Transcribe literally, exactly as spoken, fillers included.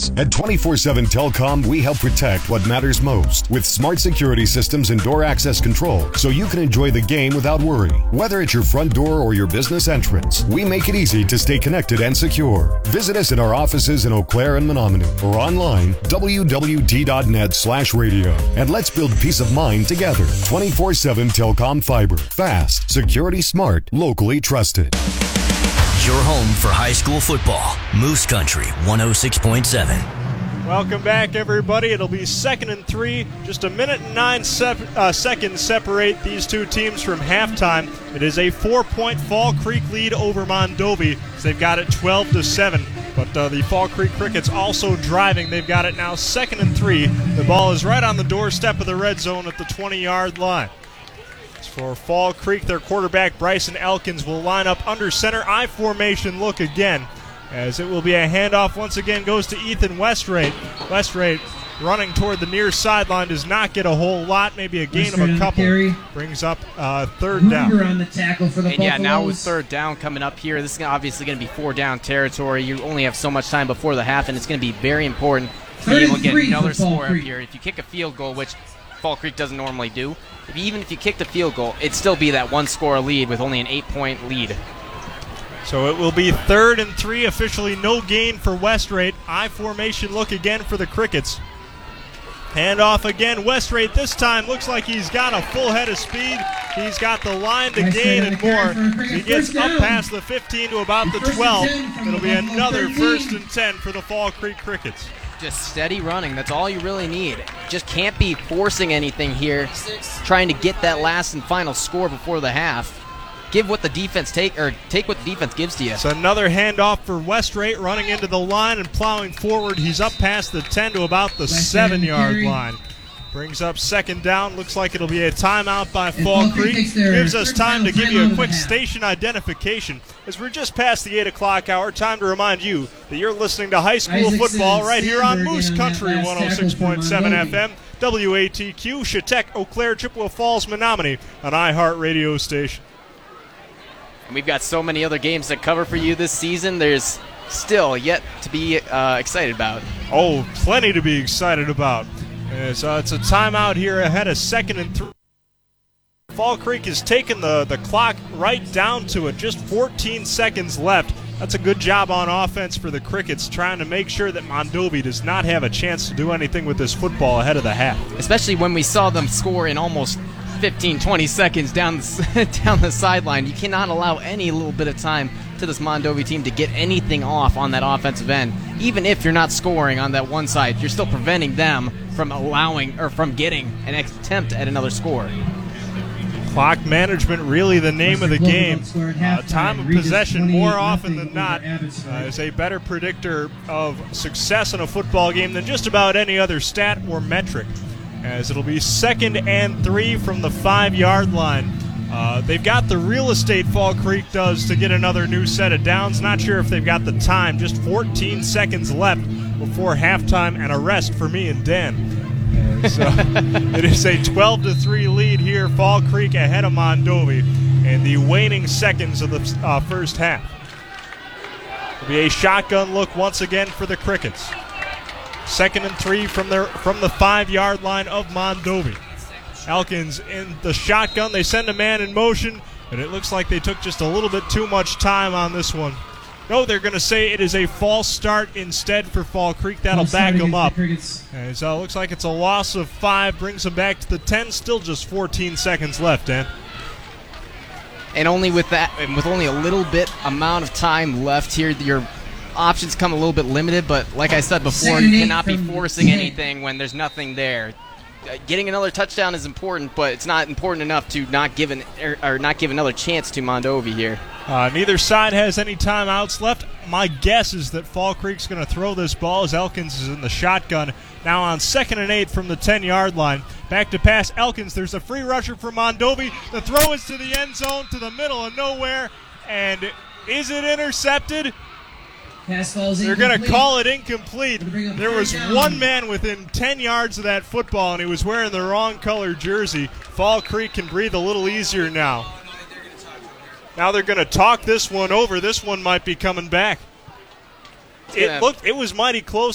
Elkins. At twenty-four seven Telcom, we help protect what matters most with smart security systems and door access control so you can enjoy the game without worry. Whether it's your front door or your business entrance, we make it easy to stay connected and secure. Visit us at our offices in Eau Claire and Menominee or online w w t dot net slash radio. And let's build peace of mind together. twenty-four seven Telcom Fiber. Fast, security smart, locally trusted. Your home for high school football. Moose Country one oh six point seven. Welcome back, everybody. It'll be second and three. Just a minute and nine sep- uh, seconds separate these two teams from halftime. It is a four-point Fall Creek lead over Mondovi. So they've got it twelve to seven. But uh, the Fall Creek Crickets also driving. They've got it now second and three. The ball is right on the doorstep of the red zone at the twenty-yard line. As for Fall Creek, their quarterback Bryson Elkins will line up under center. I formation look again, as it will be a handoff once again, goes to Ethan Westrate. Westrate running toward the near sideline, does not get a whole lot, maybe a gain of a couple. Brings up uh, third down. On the tackle for the and yeah, now with third down coming up here, this is obviously going to be four down territory. You only have so much time before the half, and it's going to be very important to be able to get another score up here. If you kick a field goal, which Fall Creek doesn't normally do, if you, even if you kicked a field goal, it'd still be that one-score lead with only an eight-point lead. So it will be third and three, officially no gain for Westrate. I formation look again for the Crickets. Handoff again. Westrate this time looks like he's got a full head of speed. He's got the line to gain and more. He gets up past the fifteen to about the twelve. It'll be another first and ten for the Fall Creek Crickets. Just steady running. That's all you really need. Just can't be forcing anything here, trying to get that last and final score before the half. Give what the defense take, or take what the defense gives to you. It's another handoff for Westrate, running into the line and plowing forward. He's up past the ten to about the seven-yard line. Brings up second down. Looks like it'll be a timeout by Fall Creek. Gives us time to give you a quick station identification. As we're just past the eight o'clock hour, time to remind you that you're listening to high school football right here on Moose Country one oh six point seven F M, W A T Q, Chautauqua, Eau Claire, Chippewa Falls, Menominee, an iHeart radio station. And we've got so many other games to cover for you this season. There's still yet to be uh, excited about. Oh, plenty to be excited about. As, uh, it's a timeout here ahead of second and three. Fall Creek has taken the, the clock right down to it. Just fourteen seconds left. That's a good job on offense for the Crickets, trying to make sure that Mondovi does not have a chance to do anything with this football ahead of the half. Especially when we saw them score in almost fifteen, twenty seconds down the, down the sideline. You cannot allow any little bit of time to this Mondovi team to get anything off on that offensive end. Even if you're not scoring on that one side, you're still preventing them from allowing or from getting an attempt at another score. Clock management really the name of the game. Uh, time of possession more often than not uh, is a better predictor of success in a football game than just about any other stat or metric, as it'll be second and three from the five-yard line. Uh, they've got the real estate, Fall Creek does, to get another new set of downs. Not sure if they've got the time. Just fourteen seconds left before halftime, and a rest for me and Dan. So it is a twelve to three lead here. Fall Creek ahead of Mondovi in the waning seconds of the uh, first half. It'll be a shotgun look once again for the Crickets. Second and three from their from the five-yard line of Mondovi. Elkins in the shotgun. They send a man in motion, and it looks like they took just a little bit too much time on this one. No, they're going to say it is a false start instead for Fall Creek. That'll back them up. And so it looks like it's a loss of five, brings them back to the ten. Still just fourteen seconds left, Dan. And only with that, and with only a little bit amount of time left here, your options come a little bit limited. But like I said before, you cannot be forcing anything when there's nothing there. Uh, getting another touchdown is important, but it's not important enough to not give an or, or not give another chance to Mondovi here. Uh, neither side has any timeouts left. My guess is that Fall Creek's going to throw this ball as Elkins is in the shotgun. Now on second and eight from the ten-yard line. Back to pass Elkins. There's a free rusher for Mondovi. The throw is to the end zone, to the middle of nowhere. And is it intercepted? They're going to call it incomplete. There was one man within ten yards of that football, and he was wearing the wrong color jersey. Fall Creek can breathe a little easier now. Now they're going to talk this one over. This one might be coming back. It looked, it was mighty close.